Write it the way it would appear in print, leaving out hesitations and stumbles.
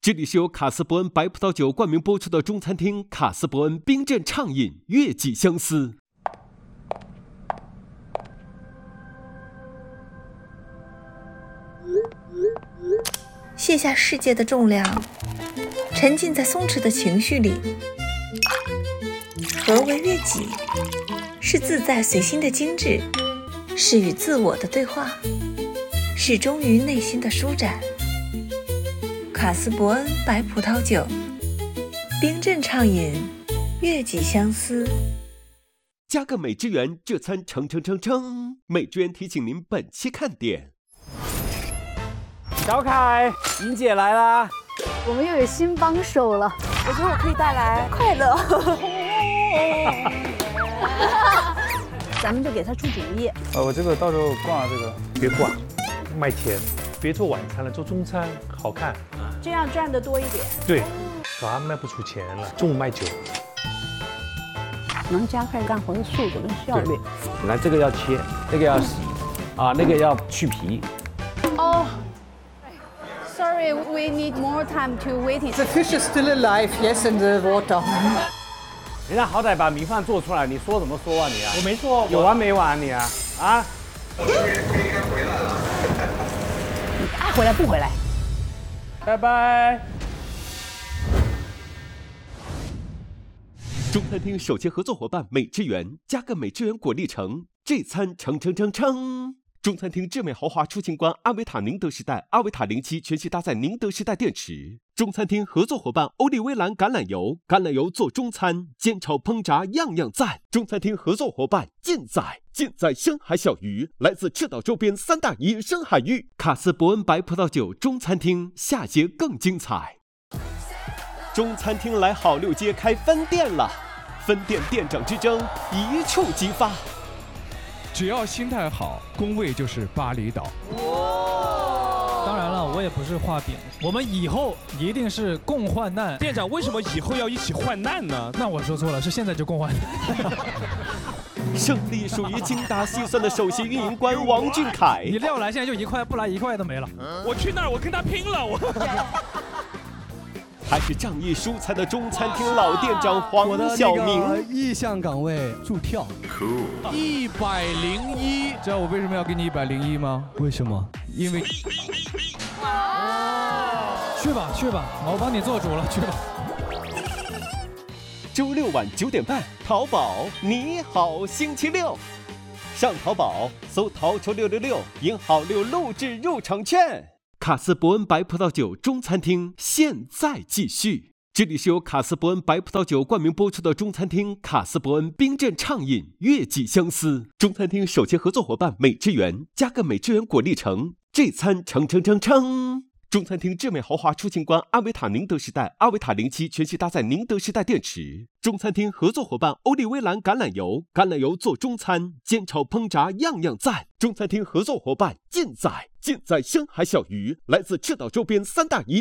这里是由卡斯伯恩白葡萄酒冠名播出的中餐厅卡斯伯恩冰镇畅饮月季相思。 卸下世界的重量，沉浸在松弛的情绪里。何为悦己？是自在随心的精致，是与自我的对话，是忠于内心的舒展。卡斯伯恩白葡萄酒，冰镇畅饮，悦己相思。 加个美之源，这餐撑！美之源提醒您本期看点。 小凯，莹姐来啦！ 我们又有新帮手了， 我觉得我可以带来快乐。 咱们就给他出主意。 我这个到时候挂这个， 别挂，卖钱，别做晚餐了，做中餐好看。 这样赚得多一点。 对，早上卖不出钱了，中午卖酒。 能加快干活的速度跟效率。 你看这个要切，那个要洗，那个要去皮。 哦。Sorry, we need more time to waiting. The fish is still alive, yes, in the water. 人家好歹把米饭做出来，你说怎么说啊你啊？ 我没说， 有完没完你啊？啊？ 你爱回来不回来？ 拜拜。 中餐厅首席合作伙伴美之源，加个美之源果粒橙，这餐撑！中餐厅智美豪华出行观阿维塔宁德时代阿维塔07全系搭载宁德时代电池。中餐厅合作伙伴欧丽薇兰橄榄油，橄榄油做中餐，煎炒烹炸样样赞。中餐厅合作伙伴劲在深海小鱼，来自赤岛周边3大野生海域。卡斯伯恩白葡萄酒中餐厅下节更精彩。中餐厅来好六街开分店了，分店店长之争一触即发。 只要心态好，工位就是巴厘岛。 当然了，我也不是画饼，我们以后一定是共患难。 店长，为什么以后要一起患难呢？ 那我说错了，是现在就共患难。 胜利属于精打细算的首席运营官王俊凯。 你料来现在就1块，不来1块都没了。 我去那儿，我跟他拼了！ 还是仗义疏财的中餐厅老店长黄晓明。 意向岗位助跳 101，知道我为什么要给你101吗？ 为什么？ 因为去吧，我帮你做主了，去吧。 周六晚9点半，淘宝你好星期六，上淘宝搜淘抽666，赢好6录制入场券。卡斯伯恩白葡萄酒中餐厅现在继续。这里是由卡斯伯恩白葡萄酒冠名播出的中餐厅卡斯伯恩冰镇畅饮月季相思。中餐厅首席合作伙伴美之源，加个美之源果粒橙，这餐撑！中餐厅智美豪华出行观阿维塔宁德时代阿维塔07全系搭载宁德时代电池。中餐厅合作伙伴欧丽薇兰橄榄油，橄榄油做中餐，煎炒烹炸样样赞。中餐厅合作伙伴劲在深海小鱼，来自赤岛周边3大野